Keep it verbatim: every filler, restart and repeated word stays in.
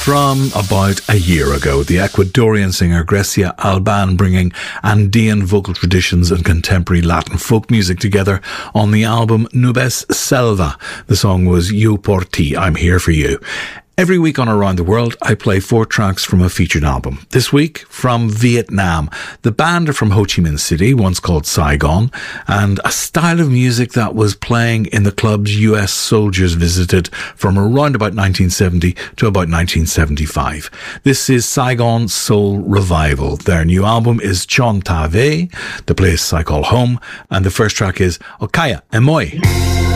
from about a year ago. The Ecuadorian singer Grecia Alban bringing Andean vocal traditions and contemporary Latin folk music together on the album Nubes Selva. The song was Yo Por Ti, I'm Here For You. Every week on Around the World, I play four tracks from a featured album. This week, from Vietnam. The band are from Ho Chi Minh City, once called Saigon, and a style of music that was playing in the clubs U S soldiers visited from around about nineteen seventy to about nineteen seventy-five. This is Saigon Soul Revival. Their new album is Chon Ta Ve, the place I call home, and the first track is Okaya Emoy.